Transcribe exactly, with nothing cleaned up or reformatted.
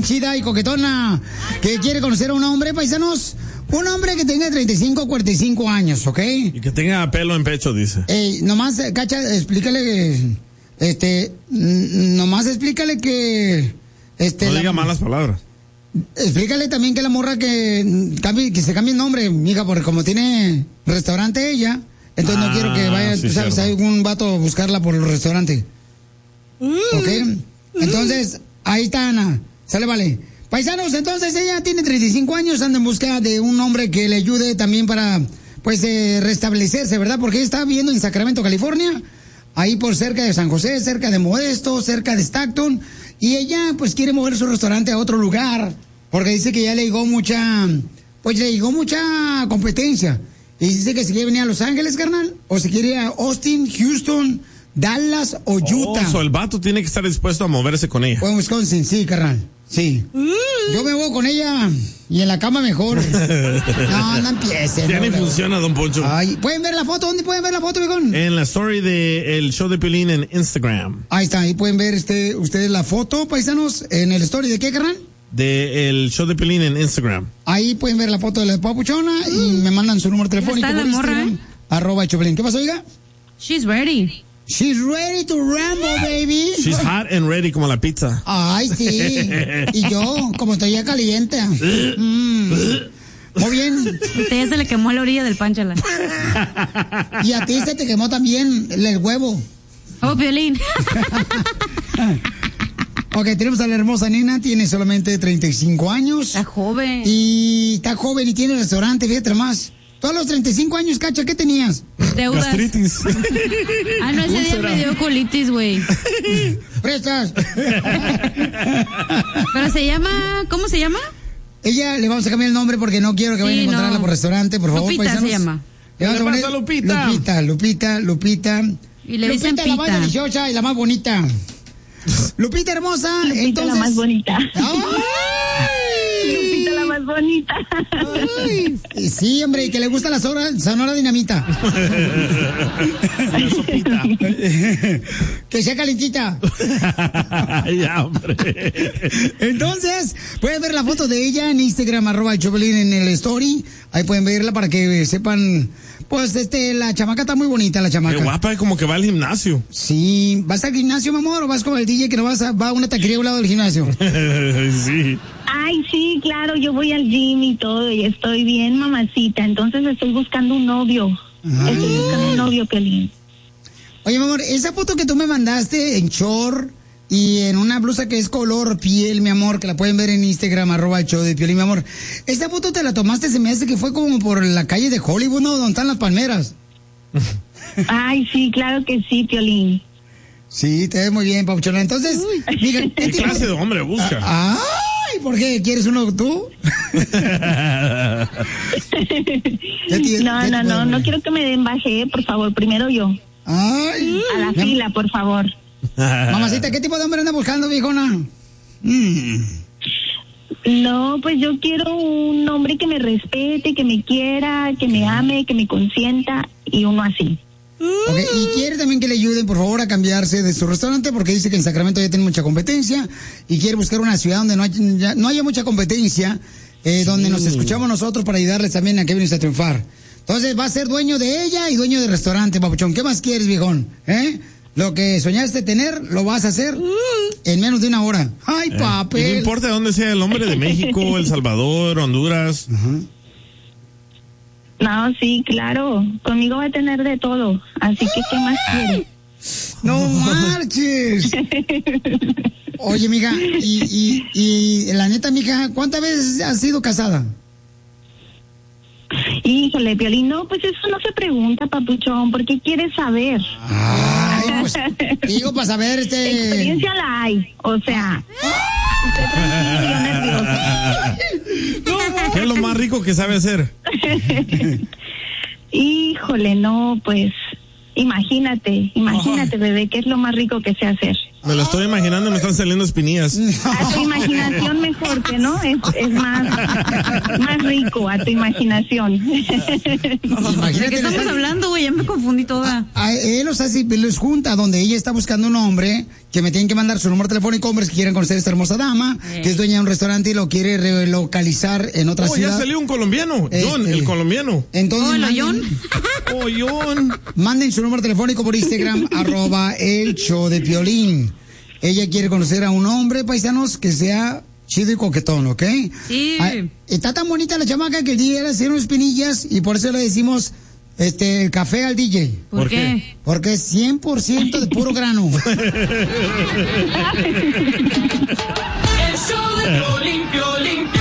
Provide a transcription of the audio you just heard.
chida y coquetona que quiere conocer a un hombre, paisanos. Un hombre que tenga treinta y cinco, cuarenta y cinco años, ¿ok? Y que tenga pelo en pecho, dice. Ey, nomás, Cacha, explícale que, este, nomás explícale que, este. No la, diga malas palabras. Explícale también que la morra que cambie, que se cambie el nombre, mija, porque como tiene restaurante ella, entonces ah, no quiero que vaya, sí, tú sabes, hay algún vato a buscarla por el restaurante. Mm. ¿Ok? Entonces, ahí está Ana. Sale, vale. Paisanos, entonces ella tiene treinta y cinco años, anda en busca de un hombre que le ayude también para, pues, eh, restablecerse, ¿verdad? Porque ella está viviendo en Sacramento, California, ahí por cerca de San José, cerca de Modesto, cerca de Stockton, y ella, pues, quiere mover su restaurante a otro lugar, porque dice que ya le llegó mucha, pues, le llegó mucha competencia, y dice que se quiere venir a Los Ángeles, carnal, o se quiere ir a Austin, Houston, Dallas o Utah. Oh, so el vato tiene que estar dispuesto a moverse con ella. O en Wisconsin, sí, carnal. Sí. Mm. Yo me voy con ella y en la cama mejor. No, no empiecen. Ya no, ni no. funciona, don Poncho. Ay, ¿pueden ver la foto? ¿Dónde pueden ver la foto, viejón? En la story de el show de Piolín en Instagram. Ahí está, ahí pueden ver este ustedes la foto, paisanos, en el story de qué, carnal? De el show de Piolín en Instagram. Ahí pueden ver la foto de la papuchona mm. y me mandan su número telefónico por Instagram. ¿Eh? Arroba Choplin. ¿Qué pasó, oiga? She's ready. She's ready to rumble, baby. She's hot and ready como la pizza. Ay, sí. Y yo, como estoy ya caliente. Mm. Muy bien. Usted ya se le quemó la orilla del panchala. Y a ti se te quemó también el huevo. Oh, Piolín. Ok, tenemos a la hermosa nena, tiene solamente treinta y cinco años. Está joven. Y está joven y tiene restaurante, fíjate más. Tú a los treinta y cinco años, Cacha, ¿qué tenías? Deudas. Gastritis. Ah, no, ese día me dio colitis, güey. Prestas. Pero se llama, ¿cómo se llama? Ella, le vamos a cambiar el nombre porque no quiero que vayan sí, a encontrarla no. por restaurante, por favor, Lupita paisanos. se llama. Le vamos a poner Lupita? Lupita, Lupita, Lupita. Y le Lupita, dicen la Pita. más deliciosa y la más bonita. Lupita hermosa, Lupita entonces. la más bonita. ¡Ay! Lupita la más bonita. Ay, sí, hombre, y que le gusta la sonora, sonora dinamita. La sopita. Que sea calentita. Ya, hombre. Entonces, pueden ver la foto de ella en Instagram, arroba el Choplin en el story. Ahí pueden verla para que sepan. Pues, este, la chamaca está muy bonita, la chamaca. Qué guapa, como que va al gimnasio. Sí. ¿Vas al gimnasio, mi amor, o vas con el D J que no vas a, va a una taquería a un lado del gimnasio? Sí. Ay, sí, claro, yo voy al gym y todo, y estoy bien, mamacita. Entonces estoy buscando un novio. Ay. Estoy buscando un novio, Piolín. Oye, mi amor, esa foto que tú me mandaste en short y en una blusa que es color piel, mi amor, que la pueden ver en Instagram, arroba el show de Piolín, mi amor. Esa foto te la tomaste, se me hace que fue como por la calle de Hollywood, ¿no? Donde están las palmeras. Ay, sí, claro que sí, Piolín. Sí, te ves muy bien, Pauchona. Entonces, diga, ¿qué, ¿Qué tipo clase de hombre busca? Ah, ay, ¿por qué? ¿Quieres uno tú? no, no, no, no quiero que me den baje, por favor, primero yo. Ay. A la fila, por favor. Mamacita, ¿qué tipo de hombre anda buscando, viejona? Mm. No, pues yo quiero un hombre que me respete, que me quiera, que me ame, que me consienta y uno así. Okay, y quiere también que le ayuden, por favor, a cambiarse de su restaurante porque dice que en Sacramento ya tiene mucha competencia y quiere buscar una ciudad donde no haya, no haya mucha competencia, eh, sí. donde nos escuchamos nosotros para ayudarles también a que vienes a triunfar. Entonces va a ser dueño de ella y dueño de restaurante, papuchón. ¿Qué más quieres, viejón? ¿Eh? Lo que soñaste tener, lo vas a hacer en menos de una hora. ¡Ay, eh, papel! No importa dónde sea el hombre, de México, El Salvador, Honduras. Uh-huh. No, sí, claro. Conmigo va a tener de todo. Así que, ¿qué más quiere? ¡No marches! Oye, mija, y, y, y la neta, mija, ¿cuántas veces has sido casada? Híjole, Piolín, no, pues eso no se pregunta, papuchón, ¿por qué quieres saber? Ay, pues, digo, para saber, este... Experiencia la hay, o sea... Estoy tranquila, nerviosa. ¿Qué es lo más rico que sabe hacer? Híjole, no, pues... Imagínate, imagínate, oh. bebé, ¿qué es lo más rico que sé hacer? Me lo estoy imaginando, me están saliendo espinillas. A tu imaginación mejor, que no, es, es más, más rico, a tu imaginación. ¿De qué estamos hablando, güey? Ya me confundí toda. A, a él los hace, los junta donde ella está buscando un hombre que me tienen que mandar su número telefónico, hombres que quieren conocer a esta hermosa dama, eh. que es dueña de un restaurante y lo quiere relocalizar en otra oh, ciudad. Oh, ya salió un colombiano, John, este, el colombiano. Entonces, oh, ¿el John? Oh, John. Manden su número telefónico por Instagram, arroba el show de Piolín. Ella quiere conocer a un hombre, paisanos, que sea chido y coquetón, ¿ok? Sí. Ah, está tan bonita la chamaca que el D J le hacía unas espinillas y por eso le decimos este el café al D J. ¿Por, ¿Por qué? qué? Porque es cien por ciento de puro grano. El show de Piolín, Piolín, Piolín.